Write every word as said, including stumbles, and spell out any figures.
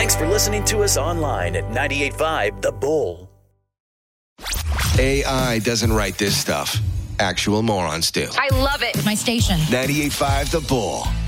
Thanks for listening to us online at ninety-eight point five The Bull. A I doesn't write this stuff. Actual morons do. I love it. My station. ninety-eight point five The Bull.